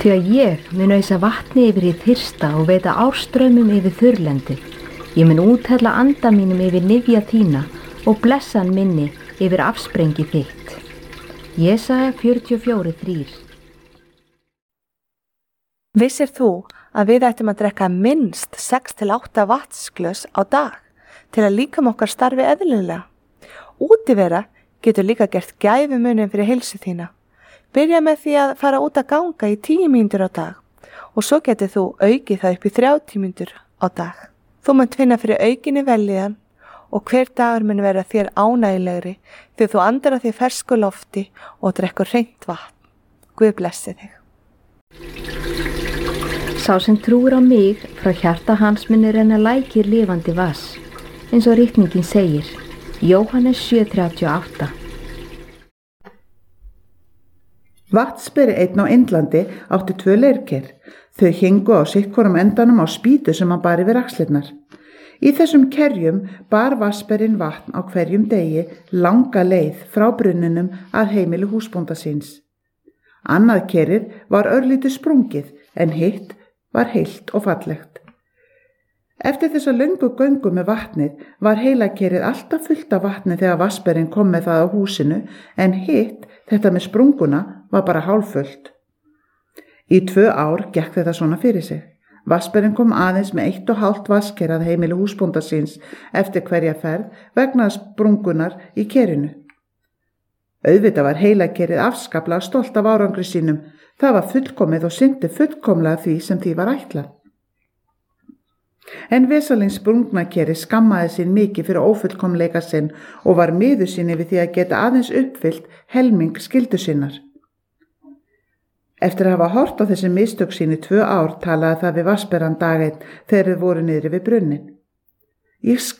Því að ég mun ausa vatni yfir í þyrsta og veita árstraumum yfir þurrlendi. Ég mun úthella anda mínum yfir nifja þína og blessan minni yfir afsprengi þitt. Jesaja 44:3. Vissir þú að við ættum að drekka minnst 6-8 vatnsglös á dag til að líkama okkar starfi eðlilega? Útivera getur líka gert gæfumuninn fyrir heilsu þína. Byrja með því að fara út að ganga í 10 mínútur á dag og svo getur þú aukið það upp í 30 mínútur á dag. Þú munt finna fyrir aukinni vellíðan og hver dagur mun vera þér ánægilegri þegar þú andar að því fersku lofti og drekkur hreint vatn. Guð blessi þig. Sá sem trúir á mig, frá hjarta hans muni renna lækir lifandi vass, eins og ritningin segir, Jóhannes 7:38. Vatnsberi einn á Indlandi átti 2 leirker. Þau héngu á sittvorum endanum á spýtu sem hann bar yfir axlirnar. Í þessum kerjum bar vatnsberinn vatn á hverjum degi langa leið frá brunninum að heimili húsbónda síns. Annað kerið var örlítið sprungið en hitt var heilt og fallegt. Eftir þessa löngu göngu með vatnið var heilakerið alltaf fullt af vatni þegar vatnsberinn kom með það á húsinu en hitt, þetta með sprunguna, var bara hálffullt. Í 2 ár gekk þetta svona fyrir sig. Vatnsberinn kom aðeins með 1,5 vatnsker að heimili húsbónda síns eftir hverja ferð vegna sprungunar í kerinu. Auðvitað var heilakerið afskaplega stolt af árangri sínum. Það var fullkomið og sinnti fullkomlega því sem því var ætlað. En vesalings sprungnakeri skammaði sín mikið fyrir ófullkomleika sinn og var miður sín yfir því að geta aðeins uppfyllt helming skyldu sinnar. Eftir að hafa hort á þessi mistök sín í 2 ár talaði það við vatnsberann dag einn þegar þau voru niðri við brunnin. Ég